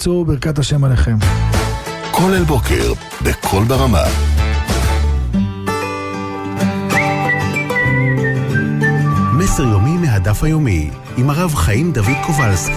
בקיצור, ברכת השם עליכם. כל אל בוקר, בכל ברמה. מסר יומי מהדף היומי, עם הרב חיים דוד קובלסקי.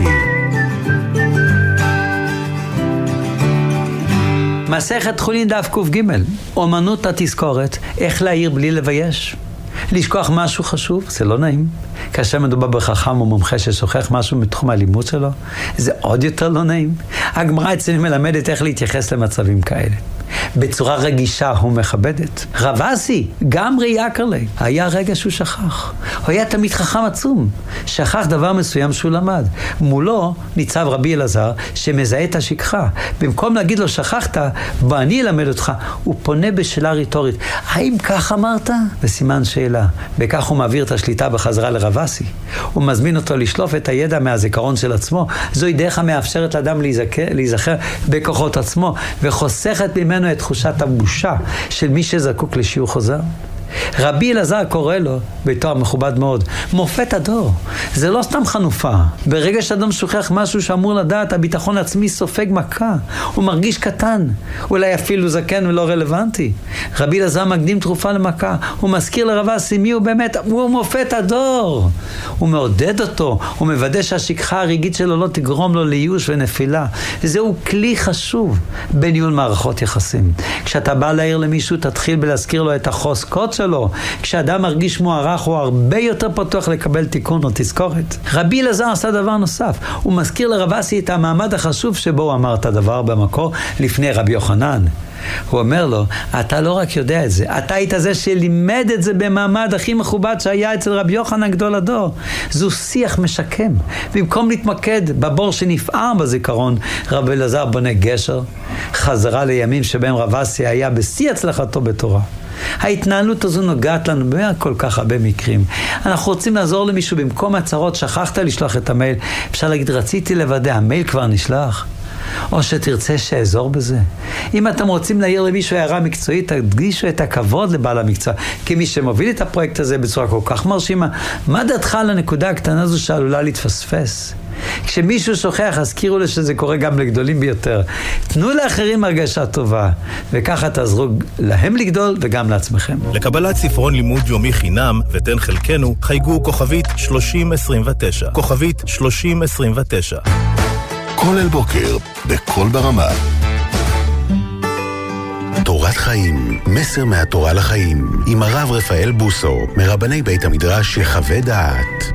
מסכת חולין דף ק"ג, אומנות התזכורת, איך להעיר בלי לבייש. לשכוח משהו חשוב, זה לא נעים. כאשר מדובר בחכם או מומחה ששוכח משהו מתחום הלימוד שלו, זה עוד יותר לא נעים. הגמרא אצלנו מלמדת איך להתייחס למצבים כאלה. בצורה רגישה ומכבדת. רב אסי, גם ראייה קרלי, היה רגע שהוא שכח. הוא היה תמיד חכם עצום. שכח דבר מסוים שהוא למד. מולו ניצב רבי אלעזר שמזהה את השכחה. במקום להגיד לו שכחת, בוא אני אלמד אותך, הוא פונה בשאלה ריטורית. האם כך אמרת? בסימן שאלה. בכך הוא מעביר את השליטה בחזרה לרב אסי. הוא מזמין אותו לשלוף את הידע מהזיכרון של עצמו. זוהי דרך המאפשרת לאדם להיזכר בכוחות עצמו, וחוסכת ממנו את תחושת הבושה של מי שזקוק לשיעור חוזר. רבי אלעזר קורא לו, בתואר מכובד מאוד, מופת הדור. זה לא סתם חנופה. ברגע שאדם שוכח משהו שאמור לדעת, הביטחון עצמי סופג מכה. הוא מרגיש קטן. אולי אפילו זקן ולא רלוונטי. רבי אלעזר מקדים תרופה למכה. הוא מזכיר לרב אסי מי הוא באמת. הוא מופת הדור. הוא מעודד אותו. הוא מוודא שהשכחה הרגעית שלו לא תגרום לו לייאוש ונפילה. זהו כלי חשוב בניהול מערכות יחסים. כשאתה בא להעיר למישהו, תתחיל בלהזכיר לו את החוזקות שלו. כשאדם מרגיש מוערך, הוא הרבה יותר פתוח לקבל תיקון או תזכורת. רבי אלעזר עשה דבר נוסף. הוא מזכיר לרב אסי את המעמד החשוב שבו הוא אמר את הדבר במקור לפני רבי יוחנן. הוא אומר לו, אתה לא רק יודע את זה, אתה היית זה שלימד את זה במעמד הכי מכובד שהיה אצל רבי יוחנן גדול הדור. זו שיח משקם. במקום להתמקד בבור שנפער בזיכרון, רבי אלעזר בונה גשר, חזרה לימים שבהם רב אסי היה בשיא הצלחתו בתורה. ההתנהלות הזו נוגעת לנו בכל כך הרבה מקרים. אנחנו רוצים לעזור למישהו במקום הצהרות, שכחת לשלוח את המייל, אפשר להגיד, רציתי לוודא, המייל כבר נשלח? או שתרצה שאעזור בזה. אם אתם רוצים להעיר למישהו הערה מקצועית, תקדישו את הכבוד לבעל המקצוע, כמי שמוביל את הפרויקט הזה בצורה כל כך מרשימה. מה דעתך על הנקודה הקטנה הזו שעלולה להתפספס? כשמישהו שוכח, הזכירו לו שזה קורה גם לגדולים ביותר. תנו לאחרים הרגשה טובה, וככה תעזרו להם לגדול וגם לעצמכם. לקבלת ספרון לימוד יומי חינם ותן חלקנו, חייגו כוכבית 3029. כוכבית 3029. כל אל בוקר, בכל ברמה. תורת חיים, מסר מהתורה לחיים, עם הרב רפאל בוסו, מרבני בית המדרש יחווה דעת.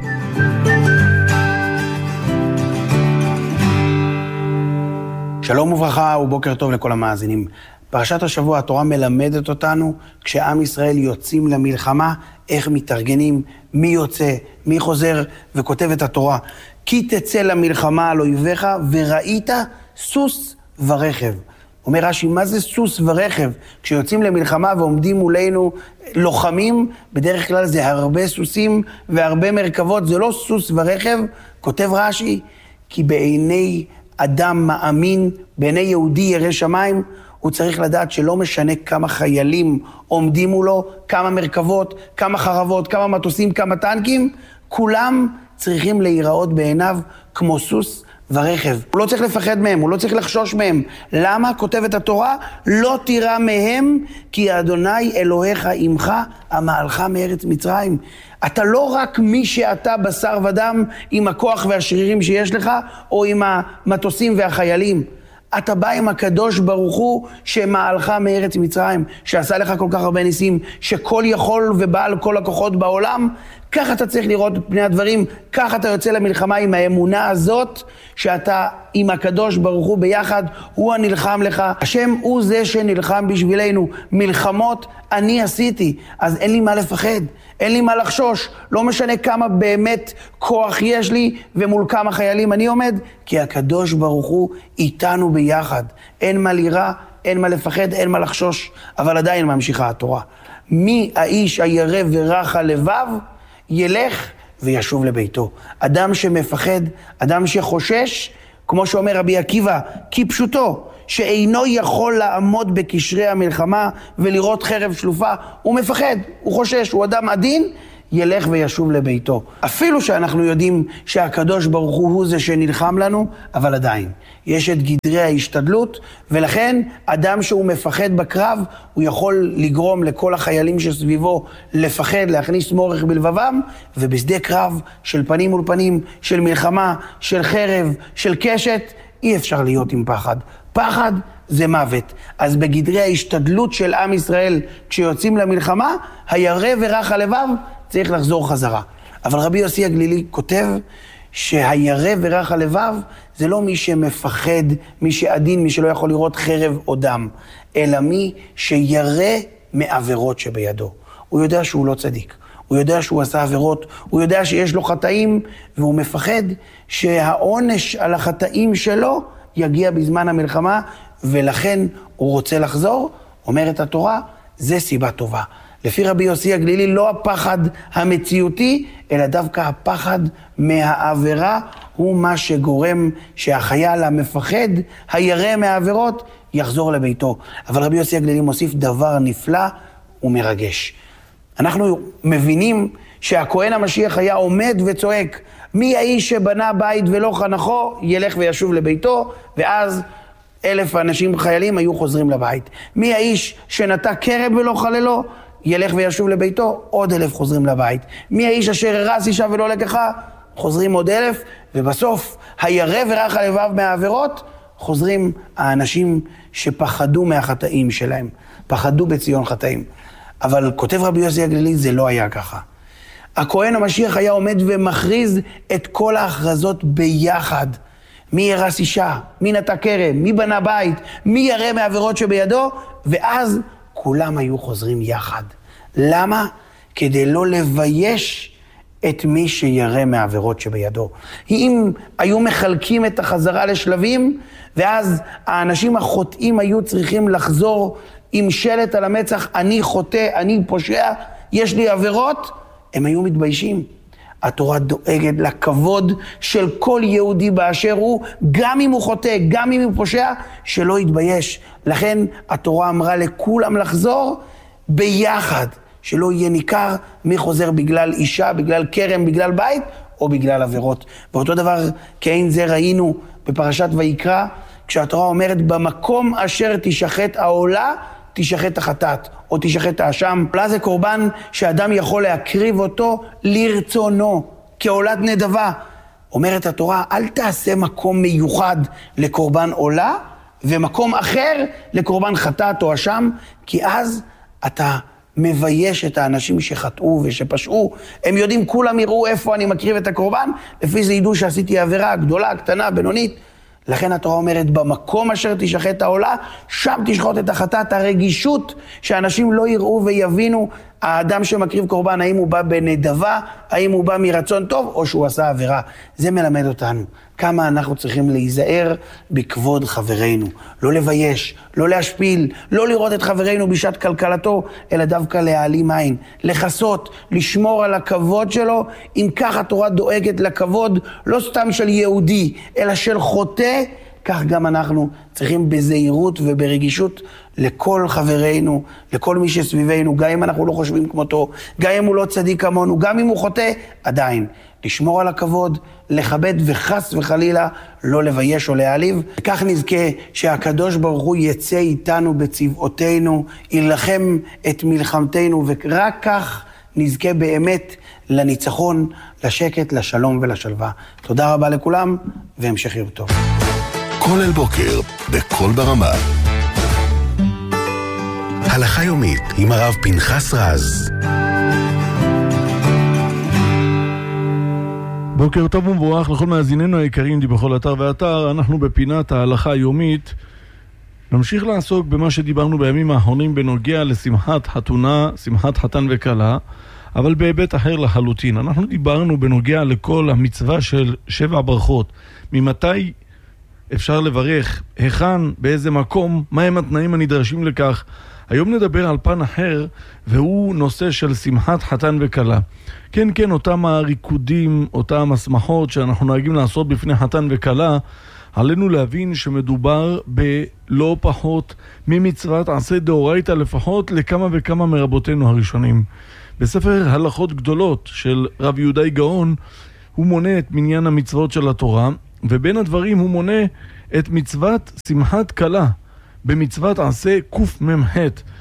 שלום וברכה ובוקר טוב לכל המאזינים. פרשת השבוע התורה מלמדת אותנו, כשעם ישראל יוצאים למלחמה, איך מתארגנים, מי יוצא, מי חוזר, וכותב את התורה. כי תצא למלחמה על אויביך וראית סוס ורכב. אומר רש"י, מה זה סוס ורכב? כשיוצאים למלחמה ועומדים מולנו לוחמים, בדרך כלל זה הרבה סוסים והרבה מרכבות, זה לא סוס ורכב. כותב רש"י, כי בעיני אדם מאמין, בעיני יהודי ירא שמיים, הוא צריך לדעת שלא משנה כמה חיילים עומדים מולו, כמה מרכבות, כמה חרבות, כמה מטוסים, כמה טנקים, כולם צריכים להיראות בעיניו כמו סוס ורכב. הוא לא צריך לפחד מהם, הוא לא צריך לחשוש מהם. למה? כותבת התורה, לא תירא מהם, כי אדוני אלוהיך עמך, המעלך מארץ מצרים. אתה לא רק מי שאתה בשר ודם עם הכוח והשרירים שיש לך, או עם המטוסים והחיילים. אתה בא עם הקדוש ברוך הוא שמעלך מארץ מצרים, שעשה לך כל כך הרבה ניסים, שכל יכול ובעל כל הכוחות בעולם. ככה אתה צריך לראות את פני הדברים, ככה אתה יוצא למלחמה עם האמונה הזאת, שאתה עם הקדוש ברוך הוא ביחד, הוא הנלחם לך. השם הוא זה שנלחם בשבילנו. מלחמות אני עשיתי, אז אין לי מה לפחד, אין לי מה לחשוש, לא משנה כמה באמת כוח יש לי ומול כמה חיילים אני עומד, כי הקדוש ברוך הוא איתנו ביחד. אין מה לירא, אין מה לפחד, אין מה לחשוש, אבל עדיין ממשיכה התורה. מי האיש הירא ורך הלבב? ילך וישוב לביתו. אדם שמפחד, אדם שחושש, כמו שאומר רבי עקיבא, כי פשוטו, שאינו יכול לעמוד בקשרי המלחמה ולראות חרב שלופה, הוא מפחד, הוא חושש, הוא אדם עדין, ילך וישוב לביתו. אפילו שאנחנו יודעים שהקדוש ברוך הוא זה שנלחם לנו, אבל עדיין יש את גדרי ההשתדלות, ולכן אדם שהוא מפחד בקרב, הוא יכול לגרום לכל החיילים שסביבו לפחד, להכניס מורך בלבבם, ובשדה קרב של פנים מול פנים, של מלחמה, של חרב, של קשת, אי אפשר להיות עם פחד. פחד זה מוות. אז בגדרי ההשתדלות של עם ישראל, כשיוצאים למלחמה, הירא ורך הלבב צריך לחזור חזרה. אבל רבי יוסי הגלילי כותב שהירא ורך הלבב זה לא מי שמפחד, מי שעדין, מי שלא יכול לראות חרב או דם, אלא מי שירא מעבירות שבידו. הוא יודע שהוא לא צדיק, הוא יודע שהוא עשה עבירות, הוא יודע שיש לו חטאים, והוא מפחד שהעונש על החטאים שלו יגיע בזמן המלחמה, ולכן הוא רוצה לחזור. אומרת התורה, זה סיבה טובה. לפי רבי יוסי הגלילי, לא הפחד המציאותי, אלא דווקא הפחד מהעבירה, הוא מה שגורם שהחייל המפחד, הירא מהעבירות, יחזור לביתו. אבל רבי יוסי הגלילי מוסיף דבר נפלא ומרגש. אנחנו מבינים שהכהן המשיח היה עומד וצועק, מי האיש שבנה בית ולא חנכו, ילך וישוב לביתו, ואז 1,000 אנשים חיילים היו חוזרים לבית. מי האיש שנטע קרב ולא חללו, ילך וישוב לביתו, עוד 1,000 חוזרים לבית. מי האיש אשר הרס אישה ולא לקחה, חוזרים עוד 1,000, ובסוף הירא ורך הלבב מהעבירות, חוזרים האנשים שפחדו מהחטאים שלהם, פחדו בציון חטאים. אבל כותב רבי יוסי הגלילי, זה לא היה ככה. הכהן המשיח היה עומד ומכריז את כל ההכרזות ביחד. מי הרס אישה, מי נטע כרם, מי בנה בית, מי ירא מעבירות שבידו, ואז כולם היו חוזרים יחד. למה? כדי לא לבייש את מי שירא מעבירות שבידו. אם היו מחלקים את החזרה לשלבים, ואז האנשים החוטאים היו צריכים לחזור עם שלט על המצח, אני חוטא, אני פושע, יש לי עבירות, הם היו מתביישים. התורה דואגת לכבוד של כל יהודי באשר הוא, גם אם הוא חוטא, גם אם הוא פושע, שלא יתבייש. לכן התורה אמרה לכולם לחזור ביחד, שלא יהיה ניכר מי חוזר בגלל אישה, בגלל כרם, בגלל בית, או בגלל עבירות. ואותו דבר כאין זה ראינו בפרשת ויקרא, כשהתורה אומרת, במקום אשר תשחט העולה, תשחט החטאת, או תשחט האשם. עולה זה קורבן שאדם יכול להקריב אותו לרצונו, כעולת נדבה. אומרת התורה, אל תעשה מקום מיוחד לקורבן עולה, ומקום אחר לקורבן חטאת או אשם, כי אז אתה מבייש את האנשים שחטאו ושפשעו. הם יודעים, כולם יראו איפה אני מקריב את הקורבן, לפי זה ידעו שעשיתי עבירה גדולה, קטנה, בינונית. לכן התורה אומרת, במקום אשר תשחט העולה, שם תשחוט את החטאת. הרגישות שאנשים לא יראו ויבינו, האדם שמקריב קורבן, האם הוא בא בנדבה, האם הוא בא מרצון טוב, או שהוא עשה עבירה. זה מלמד אותנו כמה אנחנו צריכים להיזהר בכבוד חברינו. לא לבייש, לא להשפיל, לא לראות את חברינו בשעת כלכלתו, אלא דווקא להעלים עין, לחסות, לשמור על הכבוד שלו. אם כך התורה דואגת לכבוד, לא סתם של יהודי, אלא של חוטא, כך גם אנחנו צריכים בזהירות וברגישות לכל חברינו, לכל מי שסביבנו, גם אם אנחנו לא חושבים כמותו, גם אם הוא לא צדיק כמונו, גם אם הוא חוטא, עדיין לשמור על הכבוד, לכבד וחס וחלילה לא לבייש או להעליב. כך נזכה שהקדוש ברוך הוא יצא איתנו בצבאותינו, ילחם את מלחמתנו, ורק כך נזכה באמת לניצחון, לשקט, לשלום ולשלווה. תודה רבה לכולם והמשך יום טוב. כל אל בוקר, בכל ברמה. הלכה יומית עם הרב פנחס רז. בוקר טוב ומבורך לכל מאזיננו היקרים די בכל אתר ואתר. אנחנו בפינת ההלכה היומית נמשיך לעסוק במה שדיברנו בימים האחרונים בנוגע לשמחת חתונה, שמחת חתן וכלה, אבל בהיבט אחר לחלוטין. אנחנו דיברנו בנוגע לכל המצווה של 7 ברכות. ממתי אפשר לברך, היכן, באיזה מקום, מהם התנאים הנדרשים לכך. היום נדבר על פן אחר, והוא נושא של שמחת חתן וכלה. כן, אותם הריקודים, אותם השמחות שאנחנו נוהגים לעשות בפני חתן וכלה, עלינו להבין שמדובר בלא פחות ממצוות עשה דאורייתא, לפחות לכמה וכמה מרבותינו הראשונים. בספר הלכות גדולות של רב יהודה גאון, הוא מונה את מניין המצוות של התורה, ובין הדברים הוא מונה את מצוות שמחת כלה, במצוות עשה קמ"ח.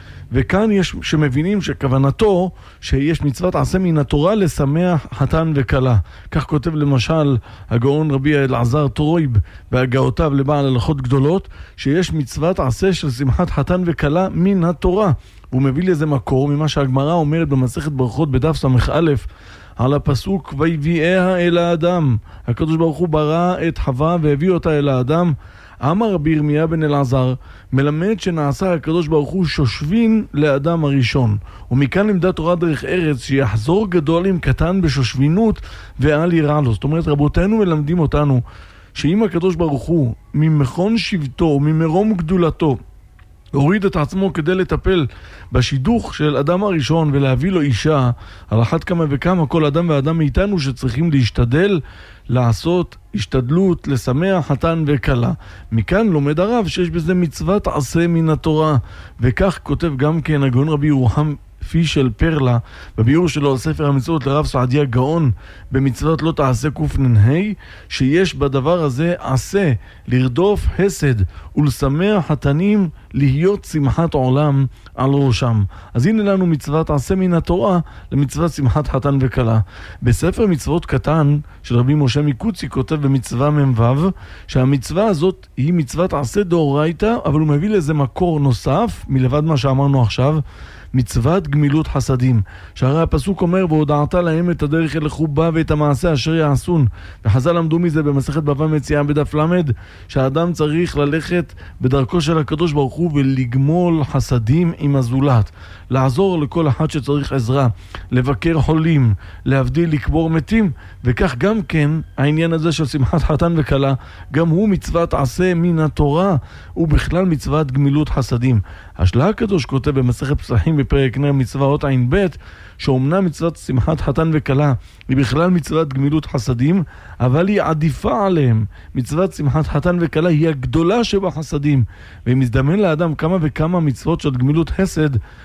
וכאן יש שמבינים שכוונתו שיש מצוות עשה מן התורה לשמח חתן וכלה. כך כותב למשל הגאון רבי אלעזר טרויב בהגאותיו לבעל הלכות גדולות, שיש מצוות עשה של שמחת חתן וכלה מן התורה. והוא מביא לזה מקור ממה שהגמרא אומרת במסכת ברכות בדף ס"א על הפסוק ויביאיה אל האדם. הקדוש ברוך הוא ברא את חווה והביא אותה אל האדם. אמר רבי ירמיה בן אלעזר, מלמד שנעשה הקדוש ברוך הוא שושבין לאדם הראשון. ומכאן לימדה תורה דרך ארץ שיחזור גדול עם קטן בשושבינות ואל ירע לו. זאת אומרת, רבותינו מלמדים אותנו שאם הקדוש ברוך הוא ממכון שבטו וממרום גדולתו הוריד את עצמו כדי לטפל בשידוך של אדם הראשון ולהביא לו אישה, על אחת כמה וכמה כל אדם ואדם מאיתנו שצריכים להשתדל לעשות השתדלות לשמח חתן וכלה. מכאן לומד הרב שיש בזה מצוות עשה מן התורה, וכך כותב גם כן הגאון רבי ירוחם פישל פרלה בביאור שלו על ספר המצוות לרב סעדיה גאון במצוות לא תעשה קנ"ה, שיש בדבר הזה עשה לרדוף חסד ולשמח חתנים להיות שמחת עולם על ראשם. אז הנה לנו מצוות עשה מן התורה למצוות שמחת חתן וכלה. בספר מצוות קטן של רבי משה מקוצי כותב במצווה מ"ו שהמצווה הזאת היא מצוות עשה דאורייתא, אבל הוא מביא לזה מקור נוסף מלבד מה שאמרנו עכשיו, מצוות גמילות חסדים, שהרי הפסוק אומר והודעת להם את הדרך אל חובה ואת המעשה אשר יעשון. וחז"ל למדו מזה במסכת בבא מציעא בדף למד שהאדם צריך ללכת בדרכו של הקדוש ברוך הוא ולגמול חסדים עם הזולת, לעזור לכל אחד שצריך עזרה, לבקר חולים, להבדיל, לקבור מתים. וכך גם כן העניין הזה של שמחת חתן וכלה, גם הוא מצוות עשה מן התורה, ובכלל מצוות גמילות חסדים. השלה הקדוש כותב במסכת פסחים בפרק נר מצוות ע"ב שאומנם מצוות שמחת חתן וכלה היא בכלל מצוות גמילות חסדים, אבל היא עדיפה עליהם. מצוות שמחת חתן וכלה היא הגדולה שבחסדים, ואם מזדמן לאדם כמה וכמה מצוות של גמילות חסד,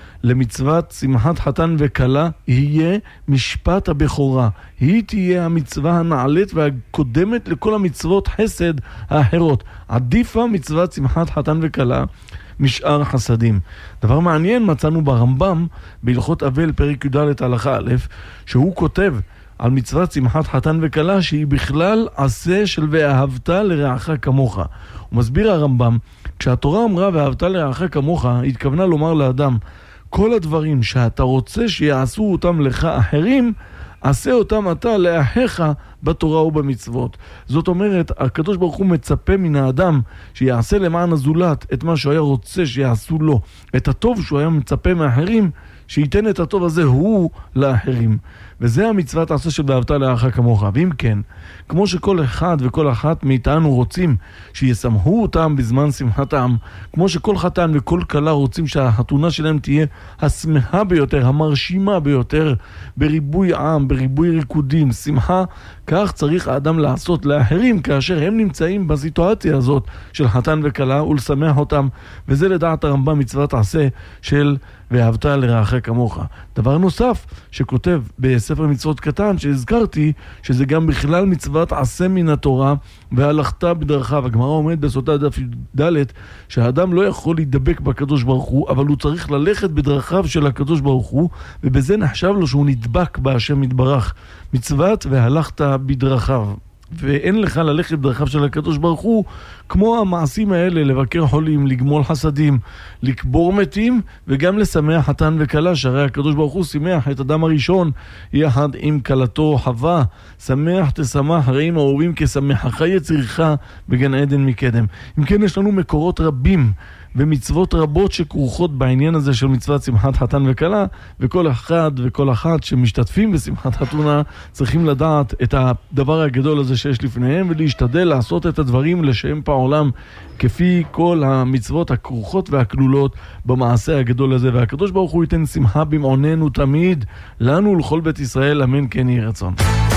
למצוות שמחת חתן וכלה יהיה משפט הבכורה. היא תהיה המצווה הנעלית והקודמת לכל המצוות חסד האחרות. עדיפה מצוות שמחת חתן וכלה משאר חסדים. דבר מעניין מצאנו ברמב"ם בהלכות אבל פרק י"ד הלכה א', שהוא כותב על מצוות שמחת חתן וכלה שהיא בכלל עשה של ואהבת לרעך כמוך. הוא מסביר הרמב"ם, כשהתורה אמרה ואהבת לרעך כמוך, היא התכוונה לומר לאדם כל הדברים שאתה רוצה שיעשו אותם לך אחרים, עשה אותם אתה לאחיך בתורה ובמצוות. זאת אומרת, הקדוש ברוך הוא מצפה מן האדם שיעשה למען הזולת את מה שהוא היה רוצה שיעשו לו, את הטוב שהוא היה מצפה מאחרים, שייתן את הטוב הזה הוא לאחרים. וזה המצוות עשה של ואהבת לרעך כמוך. ואם כן, כמו שכל אחד וכל אחת מאיתנו רוצים שישמחו אותם בזמן שמחתם, כמו שכל חתן וכל כלה רוצים שהחתונה שלהם תהיה השמחה ביותר, המרשימה ביותר, בריבוי עם, בריבוי ריקודים, שמחה, כך צריך האדם לעשות לאחרים כאשר הם נמצאים בסיטואציה הזאת של חתן וכלה ולשמח אותם. וזה לדעת הרמב"ם מצוות עשה של ואהבת לרעך כמוך. דבר נוסף שכותב בספר מצוות קטן שהזכרתי, שזה גם בכלל מצוות עשה מן התורה והלכת בדרכיו. הגמרא אומרת בסוטה דף י"ד שהאדם לא יכול להידבק בקדוש ברוך הוא, אבל הוא צריך ללכת בדרכיו של הקדוש ברוך הוא, ובזה נחשב לו שהוא נדבק בהשם יתברך. מצוות והלכת בדרכיו. ואין לך ללכת בדרכיו של הקדוש ברוך הוא כמו המעשים האלה, לבקר חולים, לגמול חסדים, לקבור מתים וגם לשמח חתן וכלה, שהרי הקדוש ברוך הוא שימח את אדם הראשון יחד עם כלתו חווה. שמח תשמח רעים ההורים כשמחך יצירך בגן עדן מקדם. אם כן, יש לנו מקורות רבים ומצוות רבות שכרוכות בעניין הזה של מצוות שמחת חתן וכלה, וכל אחד וכל אחת שמשתתפים בשמחת חתונה צריכים לדעת את הדבר הגדול הזה שיש לפניהם ולהשתדל לעשות את הדברים לשם פעולם כפי כל המצוות הכרוכות והכלולות במעשה הגדול הזה. והקדוש ברוך הוא ייתן שמחה במעוננו תמיד לנו ולכל בית ישראל, אמן כן יהי רצון.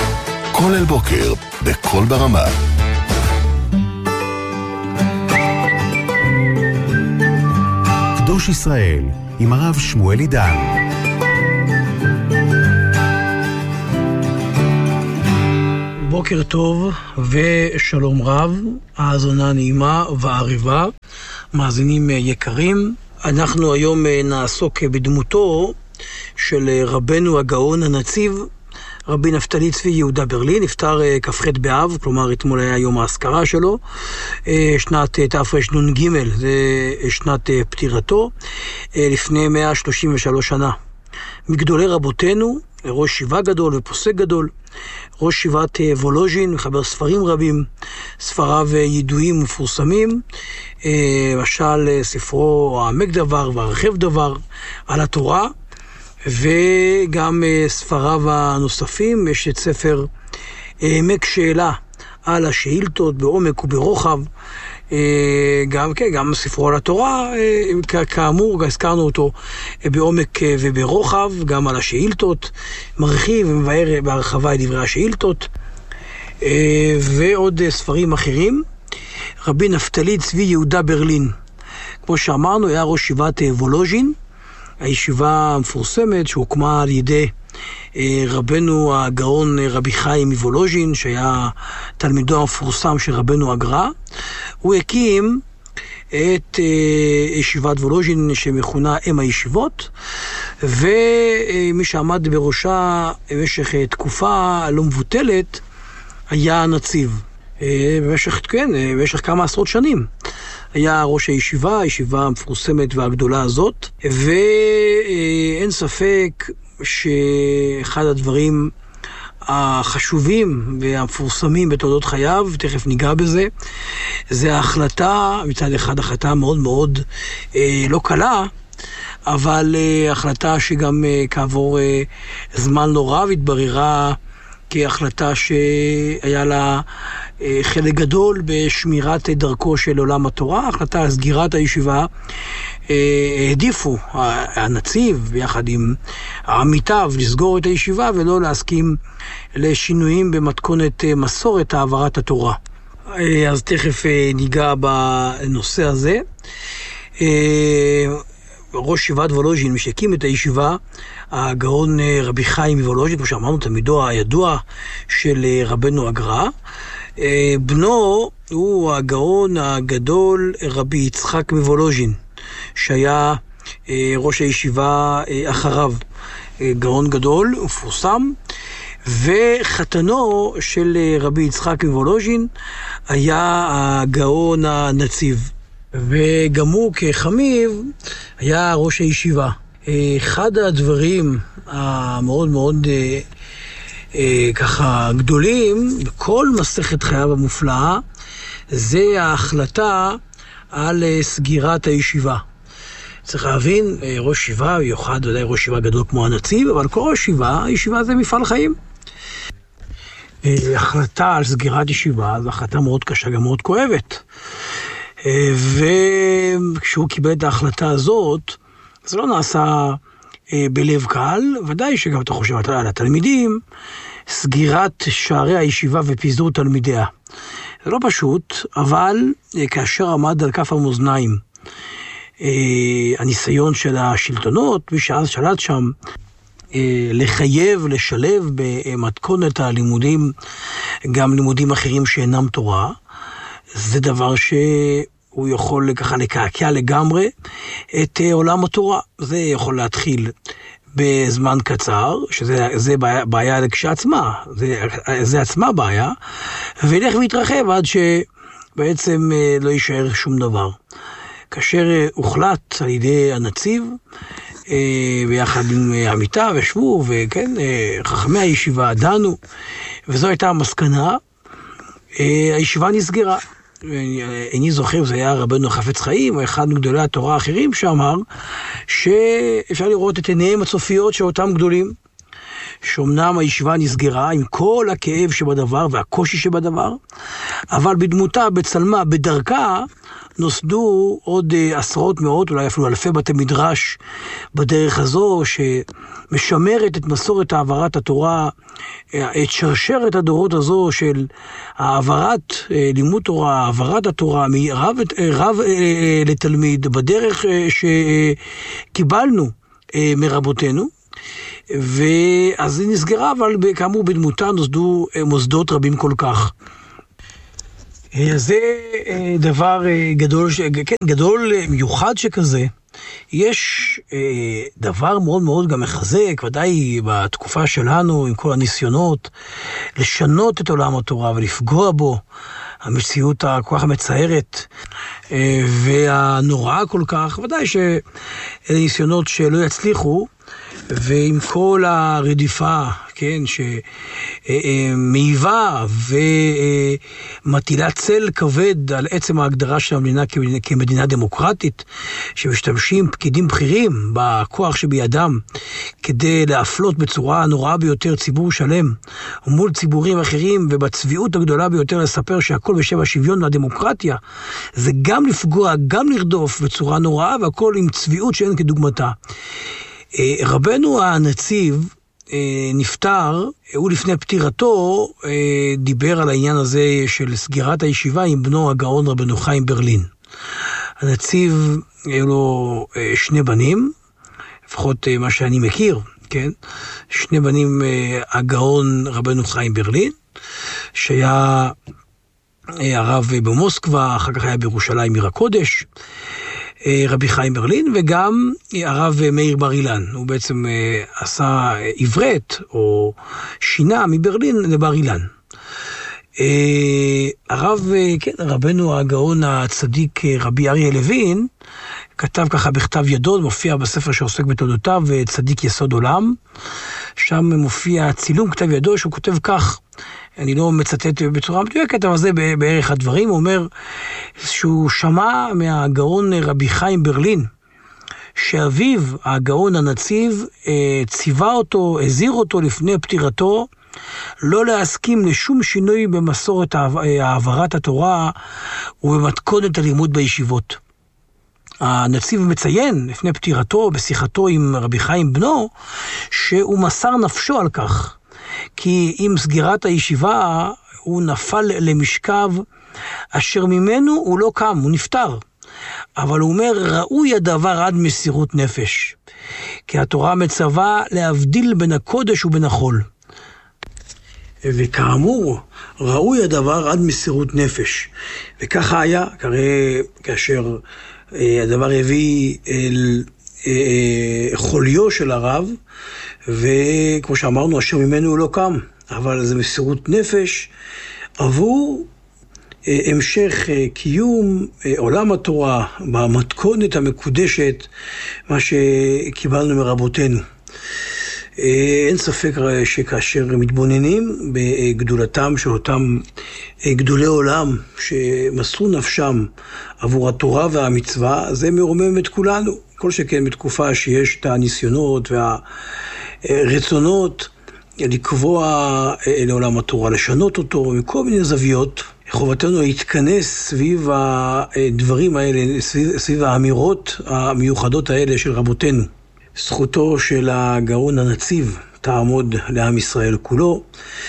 כל אל בוקר בכל ברמה. קדוש ישראל עם הרב שמואל עידן. בוקר טוב ושלום רב, האזנה נעימה ועריבה, מאזינים יקרים. אנחנו היום נעסוק בדמותו של רבנו הגאון הנציב, רבי נפתלי צבי יהודה ברלין. נפטר כ"ח באב, כלומר אתמול היה יום האזכרה שלו, שנת תרנ"ג, זה שנת פטירתו, לפני 133 שנה. מגדולי רבותינו, ראש שיבה גדול ופוסק גדול, ראש שיבת וולוז'ין, מחבר ספרים רבים, ספריו ידועים ומפורסמים, למשל ספרו העמק דבר והרחב דבר על התורה, וגם ספריו הנוספים. יש את ספר העמק שאלה על השאילתות בעומק וברוחב, גם ספרו על התורה, כאמור, הזכרנו אותו בעומק וברוחב, גם על השאילתות, מרחיב ומבאר בהרחבה את דברי השאילתות, ועוד ספרים אחרים. רבי נפתלי צבי יהודה ברלין, כמו שאמרנו, היה ראש שיבת וולוז'ין, הישיבה המפורסמת שהוקמה על ידי רבנו הגאון רבי חיים מוולוז'ין, שהיה תלמידו המפורסם של רבנו הגר"א. הוא הקים את ישיבת וולוז'ין שמכונה אם הישיבות, ומי שעמד בראשה במשך תקופה לא מבוטלת היה הנציב. במשך כמה עשרות שנים היה ראש הישיבה המפורסמת והגדולה הזאת, ואין ספק שאחד הדברים החשובים והמפורסמים בתולדות חייו, תכף ניגע בזה, זה ההחלטה, מצד אחד החלטה מאוד מאוד לא קלה, אבל החלטה שגם כעבור זמן לא רב התבררה כהחלטה שהיה לה חלק גדול בשמירת דרכו של עולם התורה. החלטה על סגירת הישיבה, העדיפו הנציב ביחד עם עמיתיו לסגור את הישיבה ולא להסכים לשינויים במתכונת מסורת העברת התורה. אז תכף ניגע בנושא הזה. ראש שיבת וולוז'ין, מי שהקים את הישיבה, הגאון רבי חיים מוולוז'ין, כמו שאמרנו, תלמידו הידוע של רבנו הגר"א. בנו הוא הגאון הגדול רבי יצחק מוולוז'ין, שהיה ראש הישיבה אחריו, גאון גדול ומפורסם. וחתנו של רבי יצחק מוולוז'ין היה הגאון הנציב, וגם הוא כחמיב היה ראש הישיבה. אחד הדברים המאוד מאוד ככה גדולים בכל מסכת חייו המופלאה זה ההחלטה על סגירת הישיבה. צריך להבין, ראש ישיבה, יוחד ודאי ראש ישיבה גדול כמו הנציב, אבל כל ראש ישיבה, הישיבה זה מפעל חיים. החלטה על סגירת ישיבה זו החלטה מאוד קשה, גם מאוד כואבת. וכשהוא קיבל את ההחלטה הזאת, זה לא נעשה בלב קל, ודאי שגם אתה חושב על התלמידים, סגירת שערי הישיבה ופיזור תלמידיה. זה לא פשוט, אבל כאשר עמד על כף המאזניים הניסיון של השלטונות, מי שאז שלט שם, לחייב, לשלב במתכונת הלימודים, גם לימודים אחרים שאינם תורה, זה דבר שהוא יכול ככה לקעקע לגמרי את עולם התורה. זה יכול להתחיל בזמן קצר, שזה בעיה כשעצמה, זה עצמה בעיה, וילך ויתרחב עד שבעצם לא יישאר שום דבר. כאשר הוחלט על ידי הנציב, ביחד עם עמיתיו ישבו, וכן, חכמי הישיבה דנו, וזו הייתה המסקנה, הישיבה נסגרה. אני זוכר, זה היה רבנו חפץ חיים, או אחד מגדולי התורה האחרים שאמר, שאפשר לראות את עיניהם הצופיות של אותם גדולים, שאומנם הישיבה נסגרה עם כל הכאב שבדבר והקושי שבדבר, אבל בדמותה, בצלמה, בדרכה, נוסדו עוד עשרות מאות, אולי אפילו אלפי בתי מדרש בדרך הזו, שמשמרת את מסורת העברת התורה, את שרשרת הדורות הזו של העברת לימוד תורה, העברת התורה מרב לתלמיד, בדרך שקיבלנו מרבותינו. ואז היא נסגרה, אבל כאמור בדמותה נוסדו מוסדות רבים כל כך. זה דבר גדול, כן, גדול מיוחד שכזה. יש דבר מאוד מאוד גם מחזק, ודאי בתקופה שלנו, עם כל הניסיונות, לשנות את עולם התורה ולפגוע בו, המציאות כל כך המצערת והנוראה כל כך, ודאי שאלה ניסיונות שלא יצליחו, ועם כל הרדיפה, כן, שמעיבה ומטילה צל כבד על עצם ההגדרה של המדינה כמדינה דמוקרטית, שמשתמשים פקידים בכירים בכוח שבידם כדי להפלות בצורה הנוראה ביותר ציבור שלם ומול ציבורים אחרים, ובצביעות הגדולה ביותר לספר שהכל בשם השוויון והדמוקרטיה, זה גם לפגוע, גם לרדוף בצורה נוראה, והכל עם צביעות שאין כדוגמתה. רבנו הנציב נפטר, הוא לפני פטירתו דיבר על העניין הזה של סגירת הישיבה עם בנו הגאון רבנו חיים ברלין. הנציב היו לו שני בנים, לפחות מה שאני מכיר, כן? שני בנים, הגאון רבנו חיים ברלין, שהיה הרב במוסקבה, אחר כך היה בירושלים עיר הקודש, רבי חיים ברלין, וגם הרב מאיר בר אילן. הוא בעצם עשה עברת או שינה מברלין לבר אילן. הרב, כן, רבנו הגאון הצדיק רבי אריה לוין, כתב ככה בכתב ידו, מופיע בספר שעוסק בתולדותיו, צדיק יסוד עולם. שם מופיע צילום כתב ידו שהוא כותב כך, אני לא מצטט בצורה מדויקת, אבל זה בערך הדברים. הוא אומר שהוא שמע מהגאון רבי חיים ברלין, שאביו, הגאון הנציב, ציווה אותו, הזהיר אותו לפני פטירתו, לא להסכים לשום שינוי במסורת העברת התורה ובמתכונת הלימוד בישיבות. הנציב מציין לפני פטירתו, בשיחתו עם רבי חיים בנו, שהוא מסר נפשו על כך, כי עם סגירת הישיבה הוא נפל למשכב אשר ממנו הוא לא קם, הוא נפטר. אבל הוא אומר, ראוי הדבר עד מסירות נפש, כי התורה מצווה להבדיל בין הקודש ובין החול. וכאמור, ראוי הדבר עד מסירות נפש. וככה היה, כאשר הדבר הביא אל חוליו של הרב, וכמו שאמרנו, אשר ממנו הוא לא קם, אבל זה מסירות נפש עבור המשך קיום עולם התורה במתכונת המקודשת, מה שקיבלנו מרבותינו. אין ספק שכאשר מתבוננים בגדולתם של אותם גדולי עולם שמסרו נפשם עבור התורה והמצווה, זה מרומם את כולנו. כל שכן בתקופה שיש את הניסיונות והרצונות לקבוע לעולם התורה, לשנות אותו מכל מיני זוויות, חובתנו להתכנס סביב הדברים האלה, סביב האמירות המיוחדות האלה של רבותינו. זכותו של הגאון הנציב תעמוד לעם ישראל כולו,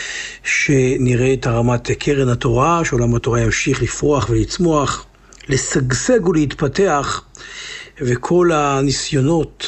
שנראה את הרמת קרן התורה, שעולם התורה ימשיך לפרוח ולצמוח, לשגשג ולהתפתח, וכל הניסיונות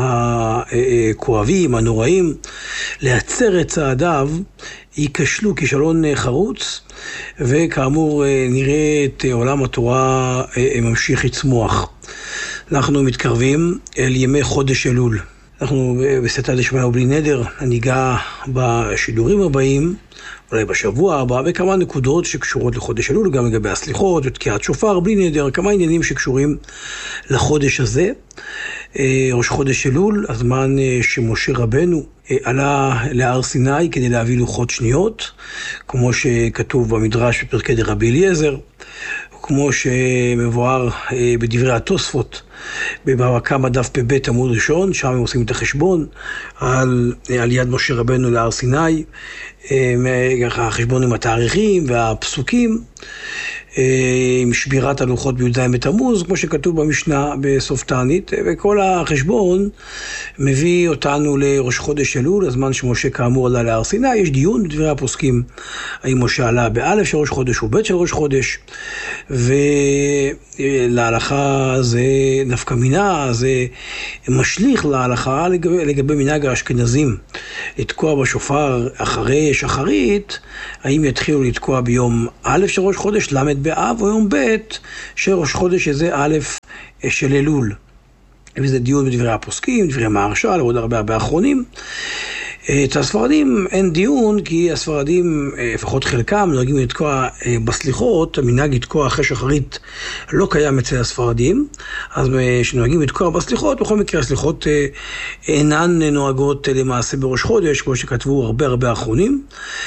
הכואבים, הנוראים, להצר את צעדיו, ייכשלו כישלון חרוץ, וכאמור נראה את עולם התורה ממשיך לצמוח. אנחנו מתקרבים אל ימי חודש אלול. אנחנו בסייעתא דשמיא ובלי נדר, ניגע בשידורים הבאים, אולי בשבוע הבא, בכמה נקודות שקשורות לחודש אלול, גם לגבי הסליחות ותקיעת שופר, בלי נדר, כמה עניינים שקשורים לחודש הזה. ראש חודש אלול, הזמן שמשה רבנו עלה להר סיני כדי להביא לוחות שניות, כמו שכתוב במדרש בפרקי דרבי אליעזר, כמו שמבואר בדברי התוספות, בבבא קמא דף פ"ב עמוד ראשון, שם הם עושים את החשבון על עליית משה רבנו להר סיני, החשבון עם התאריכים והפסוקים, עם שבירת הלוחות בי"ז בתמוז, כמו שכתוב במשנה בסוף תענית, וכל החשבון מביא אותנו לראש חודש אלול, הזמן שמשה כאמור עלה להר סיני. יש דיון בדברי הפוסקים, האם משה עלה באלף של ראש חודש או בית של ראש חודש, ולהלכה זה נפקא מינה, זה משליך להלכה לגבי מנהג האשכנזים, לתקוע בשופר אחרי שחרית, האם יתחילו לתקוע ביום א' של ראש חודש, למד באב, או יום ב' של ראש חודש, שזה א' של אלול. וזה דיון בדברי הפוסקים, דברי מהרש"ל, ועוד הרבה אחרונים. את הספרדים אין דיון, כי הספרדים, לפחות חלקם, נוהגים לתקוע בסליחות. המנהג לתקוע אחרי שחרית לא קיים אצל הספרדים, אז שנוהגים לתקוע בסליחות, בכל מקרה הסליחות אינן נוהגות למעשה בראש חודש, כמו שכתבו הרבה אחרונים,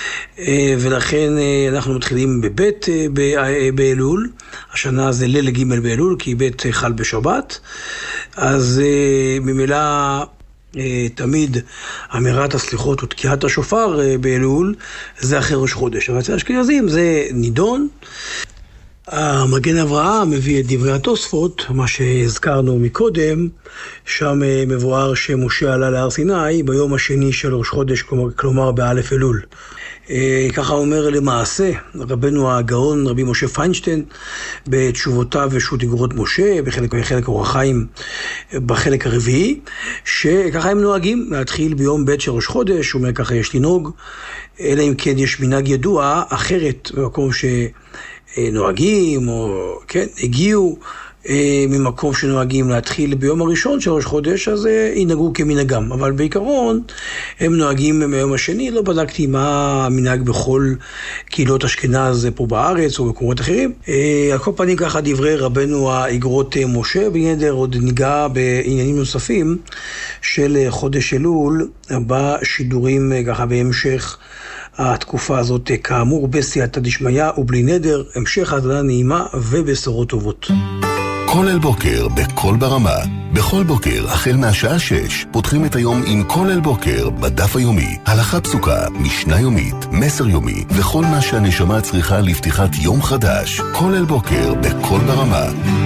ולכן אנחנו מתחילים בבית באלול. השנה זה ליל ג' באלול, כי בית חל בשבת, אז ממילא תמיד אמירת הסליחות ותקיעת השופר באלול זה אחרי ראש חודש. אבל אצל האשכנזים זה נידון. המגן אברהם מביא את דברי התוספות, מה שהזכרנו מקודם, שם מבואר שמשה עלה להר סיני ביום השני של ראש חודש, כלומר באלף אלול. ככה אומר למעשה רבנו הגאון רבי משה פיינשטיין בתשובותיו ושו"ת איגרות משה, בחלק אור החיים בחלק הרביעי, שככה הם נוהגים להתחיל ביום ב' של ראש חודש. הוא אומר ככה יש לנהוג, אלא אם כן יש מנהג ידוע אחרת במקום שנוהגים, או כן, הגיעו ממקום שנוהגים להתחיל ביום הראשון של ראש חודש, אז ינהגו כמנהגם. אבל בעיקרון הם נוהגים ביום השני. לא בדקתי מה המנהג בכל קהילות אשכנז פה בארץ או במקומות אחרים. על כל פנים ככה דברי רבנו האיגרות משה. בנדר עוד ניגע בעניינים נוספים של חודש אלול בשידורים ככה בהמשך התקופה הזאת, כאמור בסייעתא דשמיא ובלי נדר. המשך האזנה נעימה ובשורות טובות. כולל בוקר בכל ברמה. בכל בוקר, החל מהשעה 6, פותחים את היום עם כולל בוקר בדף היומי. הלכה פסוקה, משנה יומית, מסר יומי, וכל מה שהנשמה צריכה לפתיחת יום חדש. כולל בוקר בכל ברמה.